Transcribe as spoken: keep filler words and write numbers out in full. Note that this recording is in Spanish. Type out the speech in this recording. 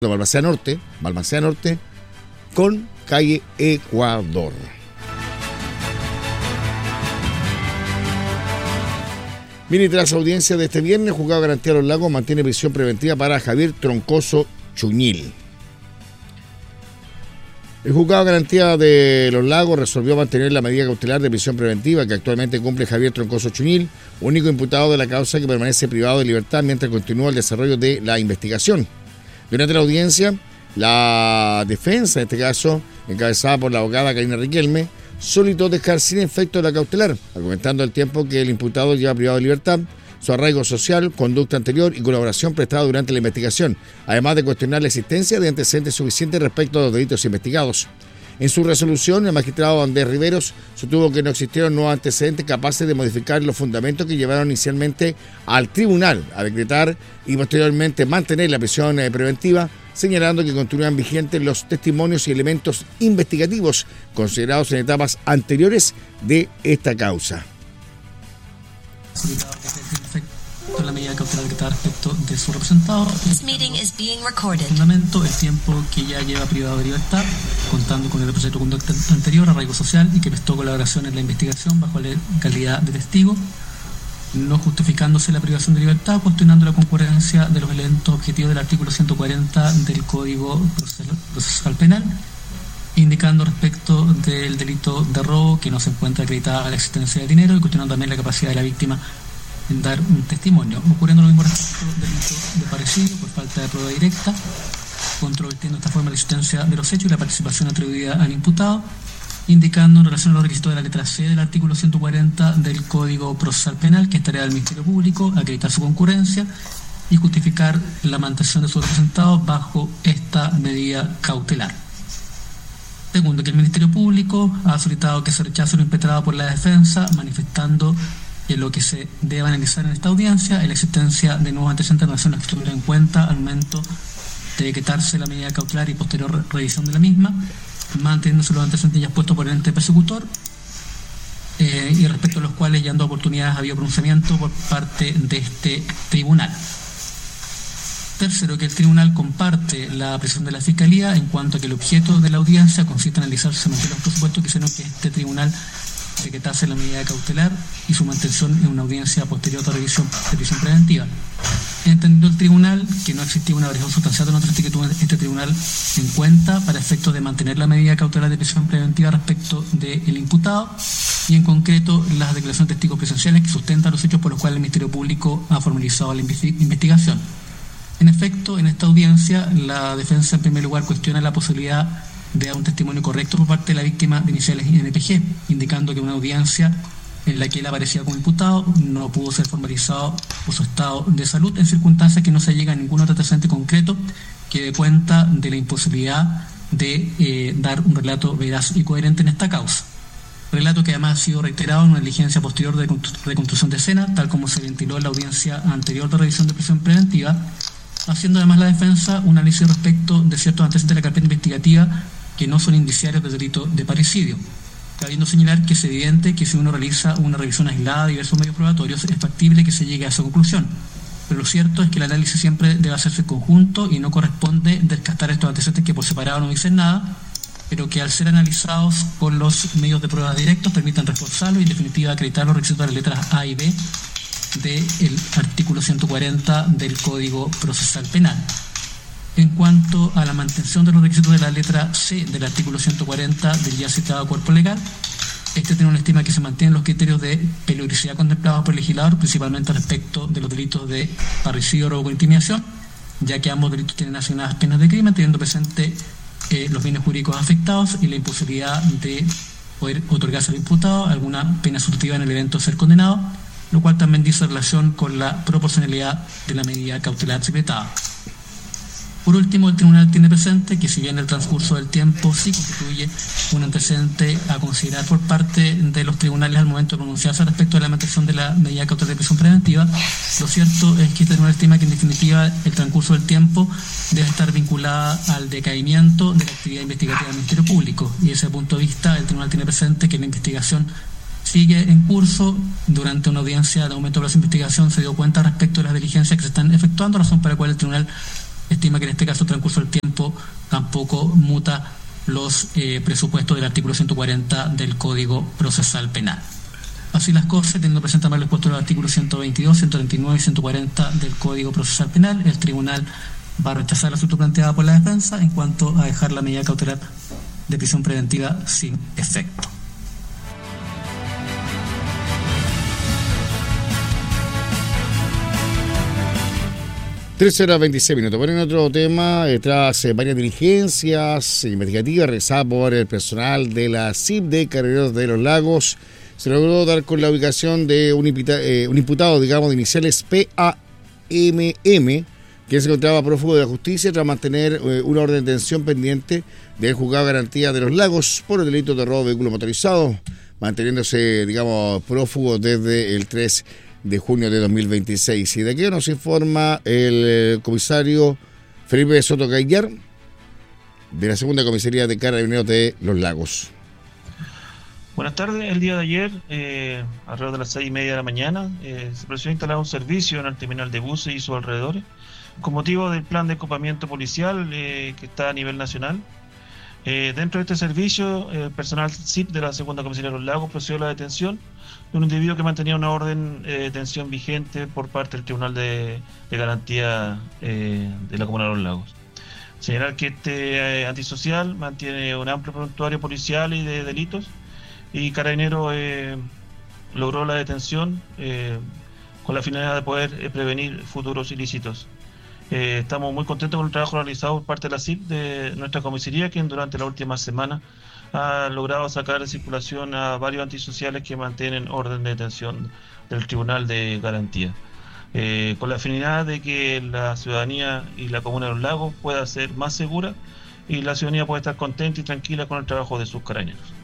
Balmaceda Norte, Balmaceda Norte con calle Ecuador. Bien, y tras audiencia de este viernes, el Juzgado de Garantía de los Lagos mantiene prisión preventiva para Javier Troncoso Chuñil. El Juzgado de Garantía de los Lagos resolvió mantener la medida cautelar de prisión preventiva que actualmente cumple Javier Troncoso Chuñil, único imputado de la causa que permanece privado de libertad mientras continúa el desarrollo de la investigación. Durante la audiencia, la defensa, en este caso, encabezada por la abogada Karina Riquelme, solicitó dejar sin efecto la cautelar, argumentando el tiempo que el imputado lleva privado de libertad, su arraigo social, conducta anterior y colaboración prestada durante la investigación, además de cuestionar la existencia de antecedentes suficientes respecto a los delitos investigados. En su resolución, el magistrado Andrés Riveros sostuvo que no existieron nuevos antecedentes capaces de modificar los fundamentos que llevaron inicialmente al tribunal a decretar y posteriormente mantener la prisión preventiva, señalando que continúan vigentes los testimonios y elementos investigativos considerados en etapas anteriores de esta causa. La medida cautelar que está respecto de su representado. This meeting is being recorded. Fundamento, el tiempo que ya lleva privado de libertad, contando con el proceso de conducta anterior, arraigo social y que prestó colaboración en la investigación bajo la calidad de testigo, no justificándose la privación de libertad, cuestionando la concurrencia de los elementos objetivos del artículo ciento cuarenta del Código Procesal Penal, indicando respecto del delito de robo que no se encuentra acreditada la existencia de dinero y cuestionando también la capacidad de la víctima en dar un testimonio, ocurriendo lo mismo respecto del delito de parecido por falta de prueba directa, controvertiendo esta forma la existencia de los hechos y la participación atribuida al imputado, indicando en relación a los requisitos de la letra C del artículo ciento cuarenta del Código Procesal Penal que es tarea del Ministerio Público acreditar su concurrencia y justificar la mantención de sus representados bajo esta medida cautelar. Segundo, que el Ministerio Público ha solicitado que se rechace lo impetrado por la defensa, manifestando que lo que se debe analizar en esta audiencia es la existencia de nuevos antecedentes relacionados que tuvieron en cuenta al momento de decretarse la medida cautelar y posterior re revisión de la misma, manteniéndose los antecedentes ya expuestos por el ente persecutor eh, y respecto a los cuales ya en dos oportunidades ha habido pronunciamiento por parte de este tribunal. Tercero, que el tribunal comparte la apreciación de la Fiscalía en cuanto a que el objeto de la audiencia consiste en analizar si se mantiene los presupuestos que hicieron que este tribunal decretase la medida cautelar y su mantención en una audiencia posterior de revisión de prisión preventiva. Entendiendo el tribunal que no existía una variación sustancial de los antecedentes que tuvo este tribunal en cuenta para efectos de mantener la medida cautelar de prisión preventiva respecto del imputado y en concreto las declaraciones de testigos presenciales que sustentan los hechos por los cuales el Ministerio Público ha formalizado la investigación. En efecto, en esta audiencia, la defensa en primer lugar cuestiona la posibilidad de dar un testimonio correcto por parte de la víctima de iniciales I N P G, indicando que una audiencia en la que él aparecía como imputado no pudo ser formalizado por su estado de salud en circunstancias que no se llega a ningún otro antecedente concreto que dé cuenta de la imposibilidad de eh, dar un relato veraz y coherente en esta causa. Relato que además ha sido reiterado en una diligencia posterior de reconstrucción de escena, tal como se ventiló en la audiencia anterior de revisión de prisión preventiva, haciendo además la defensa un análisis respecto de ciertos antecedentes de la carpeta investigativa que no son indiciarios de delito de parricidio, cabiendo señalar que es evidente que si uno realiza una revisión aislada de diversos medios probatorios es factible que se llegue a esa conclusión, pero lo cierto es que el análisis siempre debe hacerse en conjunto y no corresponde descartar estos antecedentes que por separado no dicen nada, pero que al ser analizados por los medios de pruebas directos permitan reforzarlo y en definitiva acreditar los requisitos de las letras A y B del artículo ciento cuarenta del Código Procesal Penal. En cuanto a la mantención de los requisitos de la letra C del artículo ciento cuarenta del ya citado cuerpo legal, este tiene una estima que se mantienen los criterios de peligrosidad contemplados por el legislador, principalmente respecto de los delitos de parricidio, robo o intimidación, ya que ambos delitos tienen asignadas penas de crimen, teniendo presente eh, los bienes jurídicos afectados y la imposibilidad de poder otorgarse al imputado alguna pena sustitutiva en el evento de ser condenado, lo cual también dice relación con la proporcionalidad de la medida cautelar secretada. Por último, el tribunal tiene presente que si bien el transcurso del tiempo sí constituye un antecedente a considerar por parte de los tribunales al momento de pronunciarse respecto a la mantención de la medida cautelar de prisión preventiva, lo cierto es que este tribunal estima que en definitiva el transcurso del tiempo debe estar vinculada al decaimiento de la actividad investigativa del Ministerio Público, y desde ese punto de vista el tribunal tiene presente que la investigación sigue en curso. Durante una audiencia de aumento de la investigación se dio cuenta respecto de las diligencias que se están efectuando, razón para la cual el tribunal estima que en este caso, el transcurso del tiempo tampoco muta los eh, presupuestos del artículo ciento cuarenta del Código Procesal Penal. Así las cosas, teniendo presente los expuestos de los artículos ciento veintidós, ciento treinta y nueve y ciento cuarenta del Código Procesal Penal, el Tribunal va a rechazar la solicitud planteada por la defensa en cuanto a dejar la medida cautelar de prisión preventiva sin efecto. trece horas veintiséis minutos. Bueno, en otro tema, eh, tras eh, varias diligencias investigativas realizadas por el personal de la C I P de Carabineros de los Lagos, se logró dar con la ubicación de un, impita, eh, un imputado, digamos, de iniciales P A M M, que se encontraba prófugo de la justicia tras mantener eh, una orden de detención pendiente del Juzgado de Garantía de los Lagos por el delito de robo de vehículo motorizado, manteniéndose, digamos, prófugo desde el tres de junio de dos mil veintiséis. Y de aquí nos informa el comisario Felipe Soto Gaillar, de la segunda comisaría de Carabineros de los Lagos. Buenas tardes. El día de ayer, eh, alrededor de las seis y media de la mañana, eh, se procedió a instalar un servicio en el terminal de buses y sus alrededores, con motivo del plan de equipamiento policial eh, que está a nivel nacional. Eh, dentro de este servicio, el eh, personal C I P de la segunda comisaría de los Lagos procedió a la detención de un individuo que mantenía una orden eh, de detención vigente por parte del Tribunal de, de Garantía eh, de la Comuna de los Lagos. Señalar que este eh, antisocial mantiene un amplio prontuario policial y de delitos, y Carabinero eh, logró la detención eh, con la finalidad de poder eh, prevenir futuros ilícitos. Eh, estamos muy contentos con el trabajo realizado por parte de la C I P de nuestra comisaría, quien durante la última semana ha logrado sacar de circulación a varios antisociales que mantienen orden de detención del Tribunal de Garantía, eh, con la finalidad de que la ciudadanía y la Comuna de los Lagos pueda ser más segura y la ciudadanía pueda estar contenta y tranquila con el trabajo de sus carabineros.